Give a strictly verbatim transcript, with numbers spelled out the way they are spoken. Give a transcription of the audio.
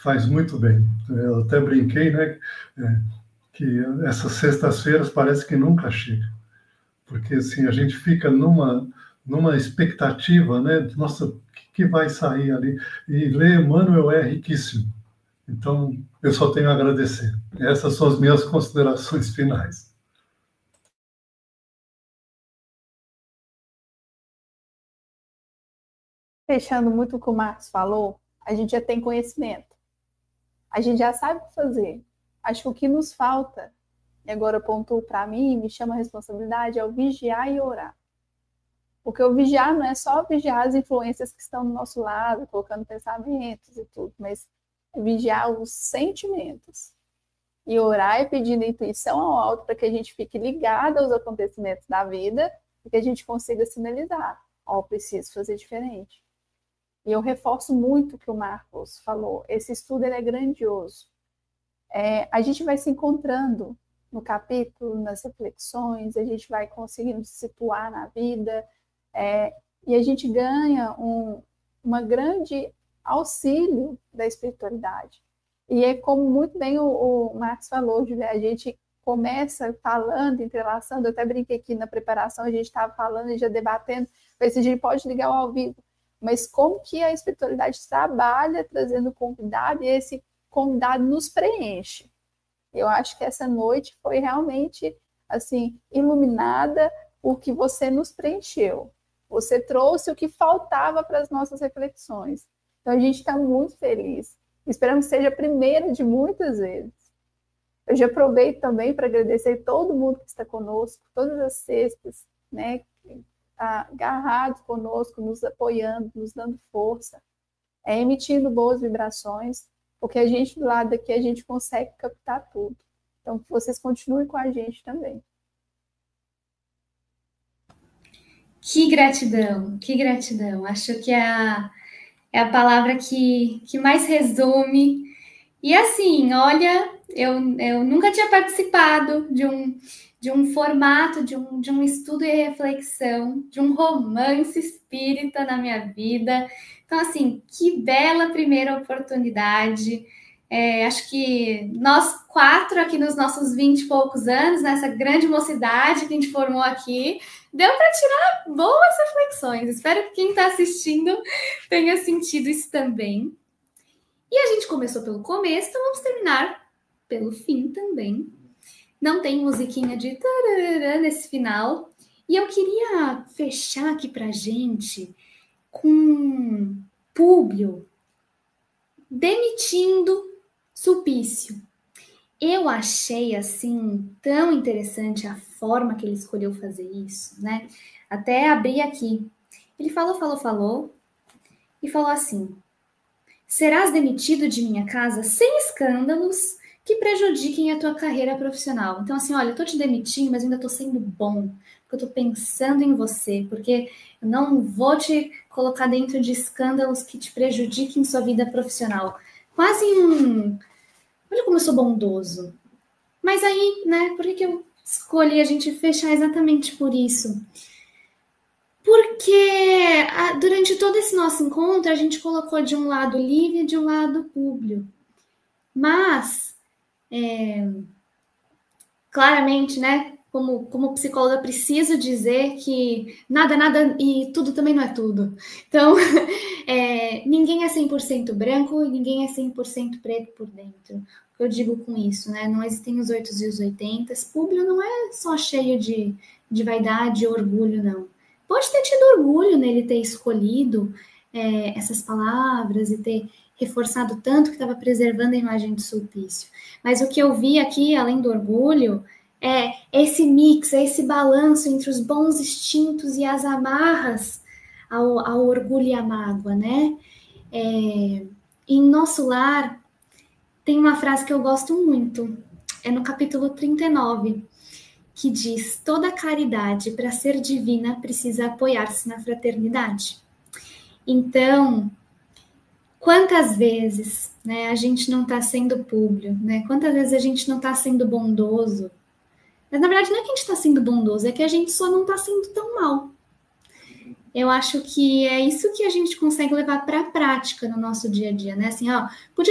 faz muito bem. Eu até brinquei, né, que essas sextas-feiras parece que nunca chega, porque assim, a gente fica numa, numa expectativa, né, nossa, o que vai sair ali? E ler Emmanuel é riquíssimo. Então, eu só tenho a agradecer. Essas são as minhas considerações finais. Fechando muito o que o Marcos falou, a gente já tem conhecimento. A gente já sabe o que fazer. Acho que o que nos falta, e agora pontuou para mim, me chama a responsabilidade, é o vigiar e orar. Porque o vigiar não é só vigiar as influências que estão do nosso lado, colocando pensamentos e tudo, mas é vigiar os sentimentos. E orar é pedindo intuição ao alto para que a gente fique ligado aos acontecimentos da vida e que a gente consiga sinalizar. Ó, oh, preciso fazer diferente. E eu reforço muito o que o Marcos falou. Esse estudo ele é grandioso. É, a gente vai se encontrando no capítulo, nas reflexões, a gente vai conseguindo se situar na vida, é, e a gente ganha um uma grande auxílio da espiritualidade. E é como muito bem o, o Marcos falou, Julia, a gente começa falando, entrelaçando, eu até brinquei aqui na preparação, a gente estava falando e já debatendo, ver se a gente pode ligar ao vivo, mas como que a espiritualidade trabalha trazendo convidado e esse convidado nos preenche. Eu acho que essa noite foi realmente assim iluminada porque você nos preencheu. Você trouxe o que faltava para as nossas reflexões. Então a gente está muito feliz. Esperamos que seja a primeira de muitas vezes. Eu já aproveito também para agradecer todo mundo que está conosco, todas as sextas, né, agarrados conosco, nos apoiando, nos dando força, é, emitindo boas vibrações, porque a gente do lado daqui, a gente consegue captar tudo. Então, que vocês continuem com a gente também. Que gratidão, que gratidão. Acho que é a, é a palavra que, que mais resume. E assim, olha, eu, eu nunca tinha participado de um, de um formato, de um, de um estudo e reflexão, de um romance espírita na minha vida. Então, assim, que bela primeira oportunidade. É, acho que nós quatro aqui nos nossos vinte e poucos anos, nessa grande mocidade que a gente formou aqui, deu para tirar boas reflexões. Espero que quem está assistindo tenha sentido isso também. E a gente começou pelo começo, então vamos terminar pelo fim também. Não tem musiquinha de tarará nesse final. E eu queria fechar aqui pra gente com Públio demitindo Sulpício. Eu achei, assim, tão interessante a forma que ele escolheu fazer isso, né? Até abri aqui. Ele falou, falou, falou e falou assim: serás demitido de minha casa sem escândalos que prejudiquem a tua carreira profissional. Então, assim, olha, eu tô te demitindo, mas ainda tô sendo bom, porque eu tô pensando em você, porque eu não vou te colocar dentro de escândalos que te prejudiquem sua vida profissional. Quase um... Olha como eu sou bondoso. Mas aí, né, por que, que eu escolhi a gente fechar exatamente por isso? Porque a, durante todo esse nosso encontro, a gente colocou de um lado Lívia e de um lado Públio. Mas, é, claramente, né, como, como psicóloga, preciso dizer que nada, nada e tudo também não é tudo. Então, é, ninguém é cem por cento branco e ninguém é cem por cento preto por dentro. O que eu digo com isso, né? Não existem os oitos e os oitentas. Públio não é só cheio de, de vaidade e orgulho, não. Pode ter tido orgulho nele ter escolhido é, essas palavras e ter reforçado tanto que estava preservando a imagem de Sulpício. Mas o que eu vi aqui, além do orgulho, é esse mix, é esse balanço entre os bons instintos e as amarras ao, ao orgulho e à mágoa, né? É, em Nosso Lar, tem uma frase que eu gosto muito, é no capítulo trinta e nove, que diz: toda caridade, para ser divina, precisa apoiar-se na fraternidade. Então, quantas vezes, né, a gente não está sendo Públio, né? Quantas vezes a gente não está sendo bondoso? Mas, na verdade, não é que a gente está sendo bondoso, é que a gente só não está sendo tão mal. Eu acho que é isso que a gente consegue levar para a prática no nosso dia a dia, né? Assim, ó, podia